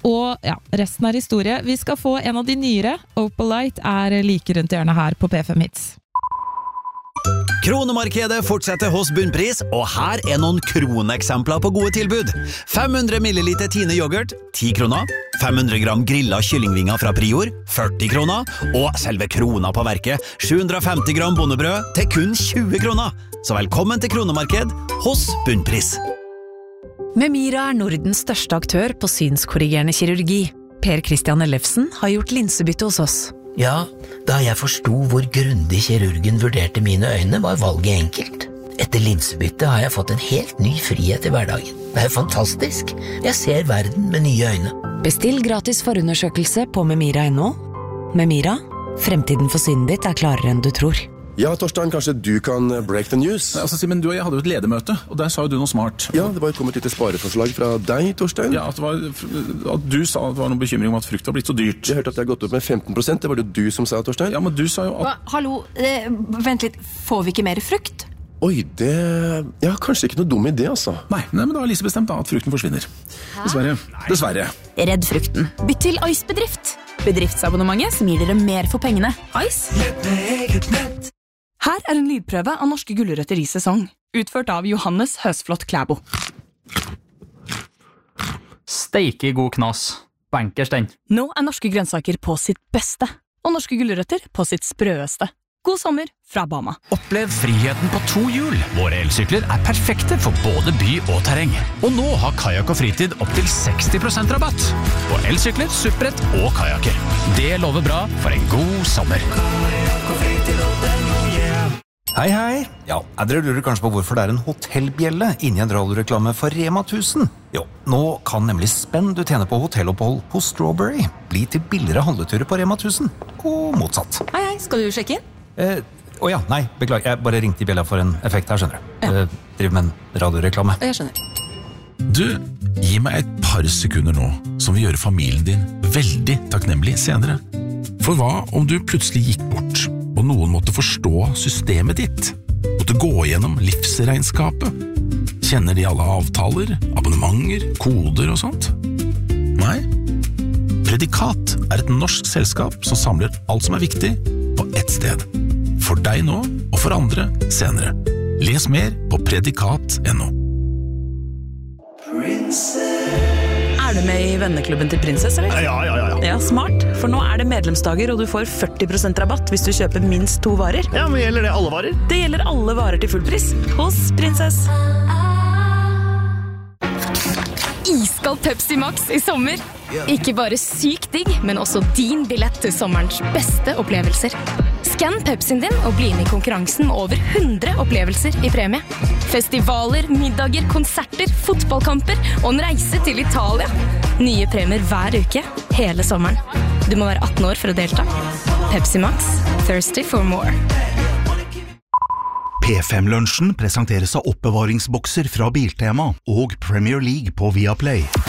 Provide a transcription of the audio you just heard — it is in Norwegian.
Og ja, resten historie. Vi skal få en av de nyere. Opalite like rundt hjørnet her på P5 Hits. Kronemarkedet fortsetter hos Bunnpris, og her noen kroneksempler på gode tilbud. 500 milliliter Tine yoghurt, 10 kroner. 500 gram grillet kyllingvinger fra Prior, 40 kroner. Og selve krona på verket, 750 gram bondebrød til kun 20 kroner. Så velkommen til Kronemarked hos Bunnpris. Memira Nordens største aktør på synskorrigerende kirurgi. Per Christian Ellefsen har gjort linsebytte hos oss. Ja, da jeg forstod hvor grundig kirurgen vurderte mine øyne, var valget enkelt. Etter linsebytte har jeg fått en helt ny frihet i hverdagen. Det fantastisk. Jeg ser verden med nye øyne. Bestill gratis forundersøkelse på memira.no. Memira, fremtiden for synet ditt klarere enn du tror. Ja, Torstein, kanskje du kan break the news? Altså, Simen, du og jeg hadde jo et ledermøte, og der sa jo du noe smart. Ja, det var kommet litt spareforslag fra deg, Torstein. Ja, at du sa at det var noen bekymring om at frukt har blitt så dyrt. Jeg hørte at det har gått opp med 15%, det var det du som sa, Torstein. Ja, men du sa jo at... Hallo, vent litt, får vi ikke mer frukt? Oi, ja, kanskje ikke noe dum idé, altså. Nei, men da har Lise bestemt da, at frukten forsvinner. Dessverre. Redd frukten. Bytt til Ice-bedrift. Bedriftsabonnementet som gir dere mer for pengene. Ice. Her en lydprøve av norske gulrøtter i sesong, utført av Johannes Høsflot Klæbo. Steike god knas. Bankers den. Nå norske grønnsaker på sitt beste, og norske gulrøtter på sitt sprøeste. God sommer fra Bama. Opplev friheten på 2 hjul. Våre elsykler perfekte for både by og terreng. Og nå har Kajak og Fritid opp til 60% rabatt på elsykler, supprett og kajaker. Det lover bra for en god sommer. Hei, hei. Ja, dere lurer kanskje på hvorfor det en hotellbjelle inni en radioreklame for Rema 1000. Jo, nå kan nemlig spenn du tjener på hotellopphold på Strawberry bli til billigere handleturer på Rema 1000, og motsatt. Hei, skal du sjekke inn? Nei, beklager, jeg bare ringte i bjella for en effekt her, skjønner du. Ja. Driver med en radioreklame. Jeg skjønner. Du, gi meg et par sekunder nå, som vil gjøre familien din veldig takknemlig senere. For hva om du plutselig gikk bort, og noen måtte forstå systemet ditt? Måtte gå gjennom livsregnskapet? Kjenner de alle avtaler, abonnementer, koder og sånt? Nei? Predikat et norsk selskap som samler alt som viktig på ett sted. For deg nå, og for andre senere. Les mer på predikat.no. Du med i venneklubben til Prinsess, eller? Ja. Ja, smart. For nå det medlemsdager, og du får 40% rabatt hvis du kjøper minst 2 varer. Ja, men gjelder det alle varer? Det gjelder alle varer til full pris. Hos Prinsess. Iskald Pepsi Max i sommer. Ikke bare sykt digg, men også din billett til sommerens beste opplevelser. Skann Pepsien din og bli med i konkurransen med over 100 opplevelser i premie. Festivaler, middager, konserter, fotballkamper og en reise til Italia. Nye premier hver uke, hele sommeren. Du må være 18 år for å delta. Pepsi Max. Thirsty for more. P5-lunsjen presenteres av oppbevaringsbokser fra Biltema og Premier League på Viaplay.